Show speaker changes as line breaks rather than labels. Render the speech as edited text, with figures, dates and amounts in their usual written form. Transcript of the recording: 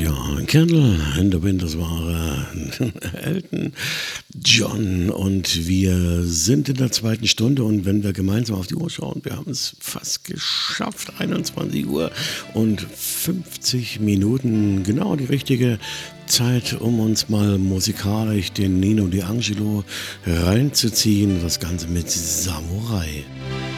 Ja, Candle in the Wind, das war Elton John und wir sind in der zweiten Stunde und wenn wir gemeinsam auf die Uhr schauen, wir haben es fast geschafft, 21 Uhr und 50 Minuten, genau die richtige Zeit, um uns mal musikalisch den Nino D'Angelo reinzuziehen, das Ganze mit Samurai.